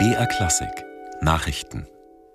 BR Klassik Nachrichten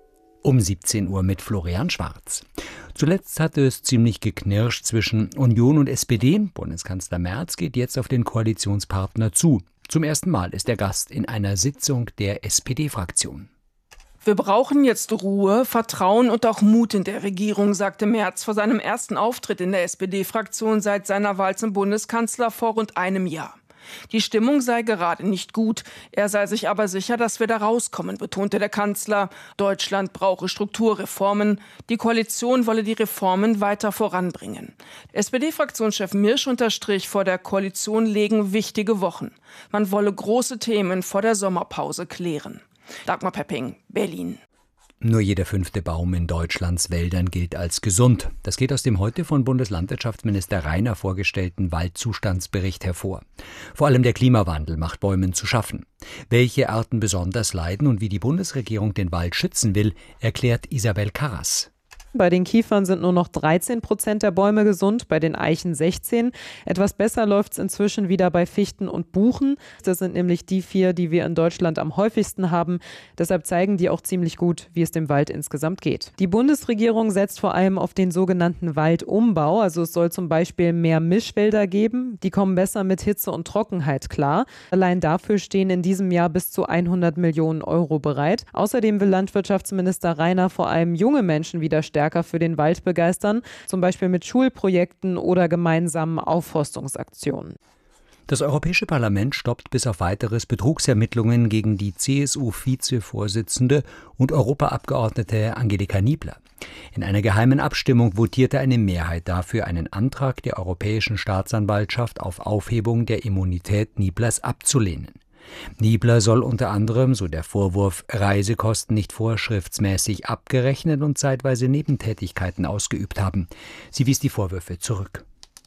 Um 17 Uhr mit Florian Schwarz. Zuletzt hatte es ziemlich geknirscht zwischen Union und SPD. Bundeskanzler Merz geht jetzt auf den Koalitionspartner zu. Zum ersten Mal ist er Gast in einer Sitzung der SPD-Fraktion. Wir brauchen jetzt Ruhe, Vertrauen und auch Mut in der Regierung, sagte Merz vor seinem ersten Auftritt in der SPD-Fraktion seit seiner Wahl zum Bundeskanzler vor rund einem Jahr. Die Stimmung sei gerade nicht gut. Er sei sich aber sicher, dass wir da rauskommen, betonte der Kanzler. Deutschland brauche Strukturreformen. Die Koalition wolle die Reformen weiter voranbringen. SPD-Fraktionschef Mirsch unterstrich, vor der Koalition liegen wichtige Wochen. Man wolle große Themen vor der Sommerpause klären. Dagmar Pepping, Berlin. Nur jeder 5. Baum in Deutschlands Wäldern gilt als gesund. Das geht aus dem heute von Bundeslandwirtschaftsminister Rainer vorgestellten Waldzustandsbericht hervor. Vor allem der Klimawandel macht Bäumen zu schaffen. Welche Arten besonders leiden und wie die Bundesregierung den Wald schützen will, erklärt Isabel Karras. Bei den Kiefern sind nur noch 13% der Bäume gesund, bei den Eichen 16%. Etwas besser läuft es inzwischen wieder bei Fichten und Buchen. Das sind nämlich die 4, die wir in Deutschland am häufigsten haben. Deshalb zeigen die auch ziemlich gut, wie es dem Wald insgesamt geht. Die Bundesregierung setzt vor allem auf den sogenannten Waldumbau. Also es soll zum Beispiel mehr Mischwälder geben. Die kommen besser mit Hitze und Trockenheit klar. Allein dafür stehen in diesem Jahr bis zu 100 Millionen Euro bereit. Außerdem will Landwirtschaftsminister Rainer vor allem junge Menschen wieder stärker für den Wald begeistern, zum Beispiel mit Schulprojekten oder gemeinsamen Aufforstungsaktionen. Das Europäische Parlament stoppt bis auf weiteres Betrugsermittlungen gegen die CSU-Vizevorsitzende und Europaabgeordnete Angelika Niebler. In einer geheimen Abstimmung votierte eine Mehrheit dafür, einen Antrag der Europäischen Staatsanwaltschaft auf Aufhebung der Immunität Nieblers abzulehnen. Niebler soll unter anderem, so der Vorwurf, Reisekosten nicht vorschriftsmäßig abgerechnet und zeitweise Nebentätigkeiten ausgeübt haben. Sie wies die Vorwürfe zurück.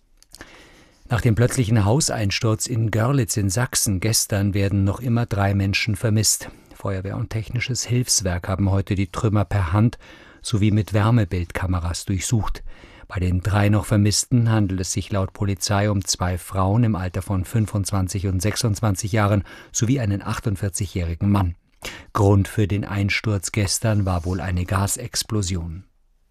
Nach dem plötzlichen Hauseinsturz in Görlitz in Sachsen gestern werden noch immer 3 Menschen vermisst. Feuerwehr und technisches Hilfswerk haben heute die Trümmer per Hand sowie mit Wärmebildkameras durchsucht. Bei den 3 noch Vermissten handelt es sich laut Polizei um 2 Frauen im Alter von 25 und 26 Jahren sowie einen 48-jährigen Mann. Grund für den Einsturz gestern war wohl eine Gasexplosion.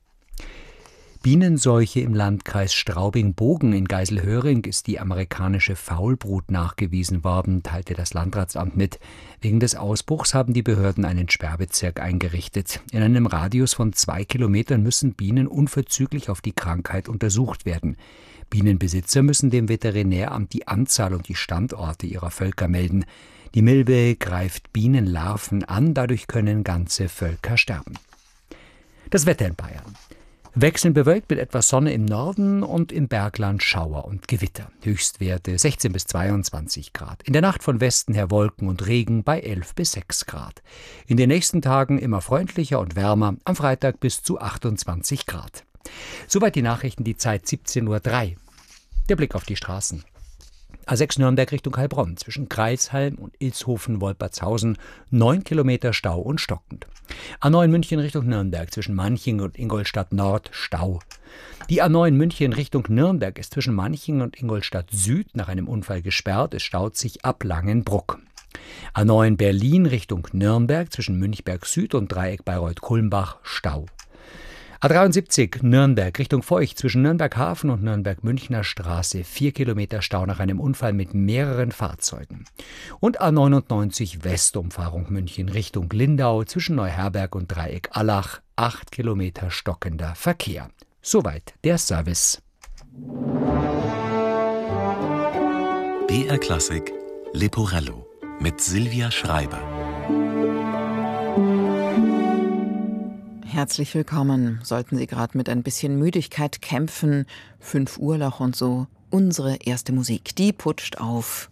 Bienenseuche im Landkreis Straubing-Bogen in Geiselhöring ist die amerikanische Faulbrut nachgewiesen worden, teilte das Landratsamt mit. Wegen des Ausbruchs haben die Behörden einen Sperrbezirk eingerichtet. In einem Radius von 2 Kilometern müssen Bienen unverzüglich auf die Krankheit untersucht werden. Bienenbesitzer müssen dem Veterinäramt die Anzahl und die Standorte ihrer Völker melden. Die Milbe greift Bienenlarven an, dadurch können ganze Völker sterben. Das Wetter in Bayern. Wechselnd bewölkt mit etwas Sonne im Norden und im Bergland Schauer und Gewitter. Höchstwerte 16 bis 22 Grad. In der Nacht von Westen her Wolken und Regen bei 11 bis 6 Grad. In den nächsten Tagen immer freundlicher und wärmer, am Freitag bis zu 28 Grad. Soweit die Nachrichten, die Zeit 17:03 Uhr. Der Blick auf die Straßen. A6 Nürnberg Richtung Heilbronn, zwischen Kreilsheim und Ilshofen-Wolpertshausen, 9 Kilometer Stau und stockend. A9 München Richtung Nürnberg, zwischen Manching und Ingolstadt Nord, Stau. Die A9 München Richtung Nürnberg ist zwischen Manching und Ingolstadt Süd nach einem Unfall gesperrt, es staut sich ab Langenbruck. A9 Berlin Richtung Nürnberg, zwischen Münchberg Süd und Dreieck Bayreuth-Kulmbach, Stau. A73 Nürnberg Richtung Feucht, zwischen Nürnberg Hafen und Nürnberg-Münchner Straße, 4 Kilometer Stau nach einem Unfall mit mehreren Fahrzeugen. Und A99 Westumfahrung München Richtung Lindau, zwischen Neuherberg und Dreieck Allach, 8 Kilometer stockender Verkehr. Soweit der Service. BR Klassik Leporello mit Silvia Schreiber. Herzlich willkommen. Sollten Sie gerade mit ein bisschen Müdigkeit kämpfen, 5 Uhr Loch und so, unsere erste Musik, die putscht auf